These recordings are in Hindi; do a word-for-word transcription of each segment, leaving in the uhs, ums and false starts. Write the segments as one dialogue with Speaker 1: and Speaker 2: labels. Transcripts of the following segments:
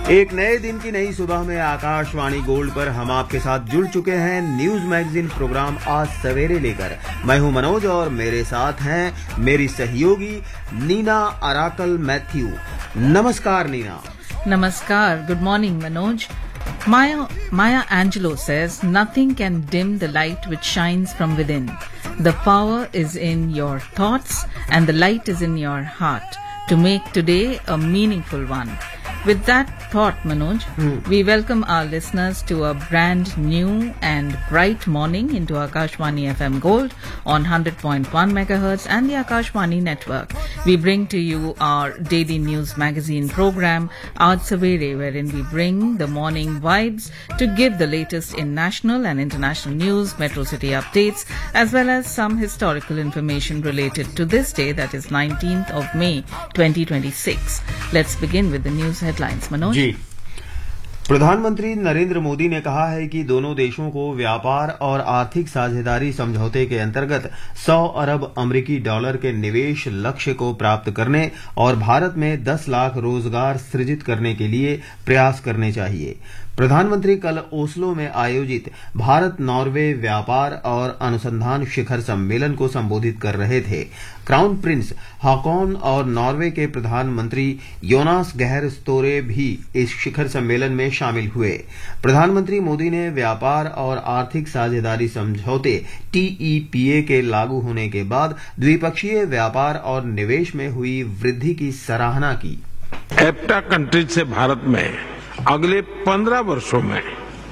Speaker 1: एक नए दिन की नई सुबह में आकाशवाणी गोल्ड पर हम आपके साथ जुड़ चुके हैं न्यूज मैगजीन प्रोग्राम आज सवेरे लेकर। मैं हूं मनोज और मेरे साथ हैं मेरी सहयोगी नीना अराकल मैथ्यू। नमस्कार Neena.
Speaker 2: Namaskar. Good morning, Manoj. Maya, Maya Angelou says, nothing can dim the light which shines from within. The power is in your thoughts and the light is in your heart to make today a meaningful one. With that thought, Manoj, hmm. we welcome our listeners to a brand new and bright morning into Akashvani F M Gold on one hundred point one megahertz and the Akashvani network. We bring to you our daily news magazine program, Aaj Savere, wherein we bring the morning vibes to give the latest in national and international news, metro city updates, as well as some historical information related to this day, that is nineteenth of May, twenty twenty-six. Let's begin with the news headlines, Manoj.
Speaker 1: जी, प्रधानमंत्री नरेंद्र मोदी ने कहा है कि दोनों देशों को व्यापार और आर्थिक साझेदारी समझौते के अंतर्गत सौ अरब अमेरिकी डॉलर के निवेश लक्ष्य को प्राप्त करने और भारत में दस लाख रोजगार सृजित करने के लिए प्रयास करने चाहिए। प्रधानमंत्री कल ओस्लो में आयोजित भारत नॉर्वे व्यापार और अनुसंधान शिखर सम्मेलन को संबोधित कर रहे थे। क्राउन प्रिंस हाकॉन और नॉर्वे के प्रधानमंत्री योनास गहर स्टोरे भी इस शिखर सम्मेलन में शामिल हुए। प्रधानमंत्री मोदी ने व्यापार और आर्थिक साझेदारी समझौते टीईपीए के लागू होने के बाद द्विपक्षीय व्यापार और निवेश में हुई वृद्धि की सराहना की।
Speaker 3: एफ्टा कंट्रीज से भारत में अगले पंद्रह वर्षों में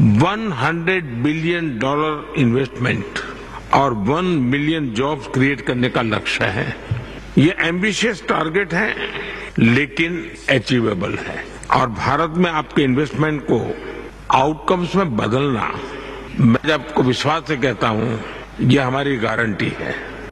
Speaker 3: सौ बिलियन डॉलर इन्वेस्टमेंट और एक मिलियन जॉब्स क्रिएट करने का लक्ष्य है। ये एम्बिशियस टारगेट है लेकिन अचीवेबल है और भारत में आपके इन्वेस्टमेंट को आउटकम्स में बदलना, मैं आपको विश्वास से कहता हूं, ये हमारी गारंटी है।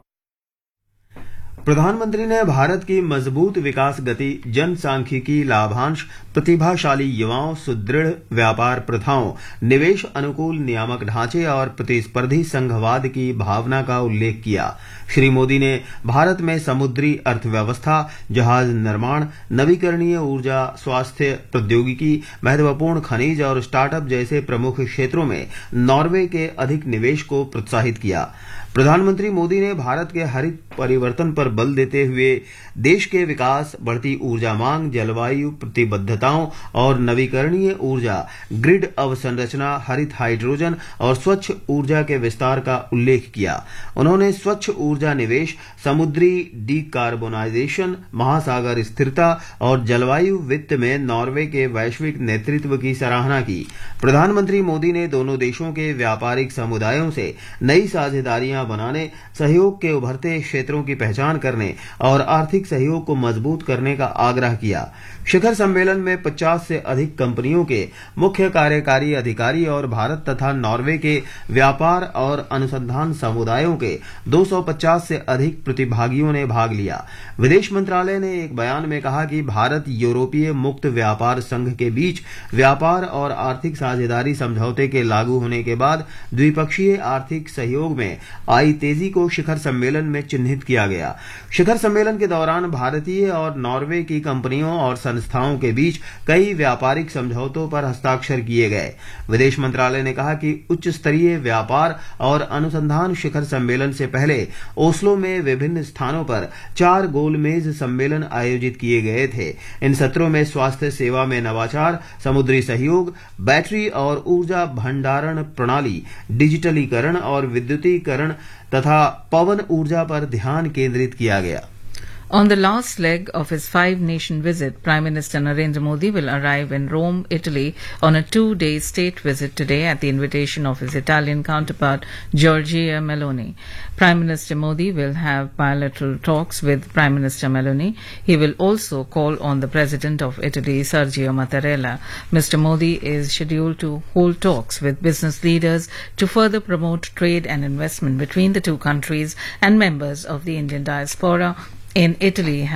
Speaker 1: प्रधानमंत्री ने भारत की मजबूत विकास गति, जनसांख्यिकी लाभांश, प्रतिभाशाली युवाओं, सुदृढ़ व्यापार प्रथाओं, निवेश अनुकूल नियामक ढांचे और प्रतिस्पर्धी संघवाद की भावना का उल्लेख किया। श्री मोदी ने भारत में समुद्री अर्थव्यवस्था, जहाज निर्माण, नवीकरणीय ऊर्जा, स्वास्थ्य प्रौद्योगिकी, महत्वपूर्ण खनिज और स्टार्टअप जैसे प्रमुख क्षेत्रों में नॉर्वे के अधिक निवेश को प्रोत्साहित किया। प्रधानमंत्री मोदी ने भारत के हरित परिवर्तन पर बल देते हुए देश के विकास, बढ़ती ऊर्जा मांग, जलवायु प्रतिबद्धताओं और नवीकरणीय ऊर्जा, ग्रिड अवसंरचना, हरित हाइड्रोजन और स्वच्छ ऊर्जा के विस्तार का उल्लेख किया। उन्होंने स्वच्छ ऊर्जा निवेश, समुद्री डीकार्बोनाइजेशन, महासागर स्थिरता और जलवायु वित्त में नॉर्वे के वैश्विक नेतृत्व की सराहना की। प्रधानमंत्री मोदी ने दोनों देशों के व्यापारिक समुदायों से नई साझेदारियां बनाने, सहयोग के उभरते क्षेत्रों की पहचान करने और आर्थिक सहयोग को मजबूत करने का आग्रह किया। शिखर सम्मेलन में पचास से अधिक कंपनियों के मुख्य कार्यकारी अधिकारी और भारत तथा नॉर्वे के व्यापार और अनुसंधान समुदायों के दो सौ पचास से अधिक प्रतिभागियों ने भाग लिया। विदेश मंत्रालय ने एक बयान में कहा कि भारत यूरोपीय मुक्त व्यापार संघ के बीच व्यापार और आर्थिक साझेदारी समझौते के लागू होने के बाद द्विपक्षीय आर्थिक सहयोग में आई तेजी को शिखर सम्मेलन में चिन्हित किया गया। शिखर सम्मेलन के दौरान भारतीय और नॉर्वे की कंपनियों और संस्थाओं के बीच कई व्यापारिक समझौतों पर हस्ताक्षर किए गए। विदेश मंत्रालय ने कहा कि उच्च स्तरीय व्यापार और अनुसंधान शिखर सम्मेलन से पहले ओस्लो में विभिन्न स्थानों पर चार गोलमेज सम्मेलन आयोजित किए गए थे। इन सत्रों में स्वास्थ्य सेवा में नवाचार, समुद्री सहयोग, बैटरी और ऊर्जा भंडारण प्रणाली, डिजिटलीकरण और विद्युतीकरण तथा पवन ऊर्जा पर ध्यान केंद्रित किया गया।
Speaker 2: On the last leg of his five-nation visit, Prime Minister Narendra Modi will arrive in Rome, Italy, on a two-day state visit today at the invitation of his Italian counterpart, Giorgia Meloni. Prime Minister Modi will have bilateral talks with Prime Minister Meloni. He will also call on the President of Italy, Sergio Mattarella. Mister Modi is scheduled to hold talks with business leaders to further promote trade and investment between the two countries and members of the Indian diaspora in Italy.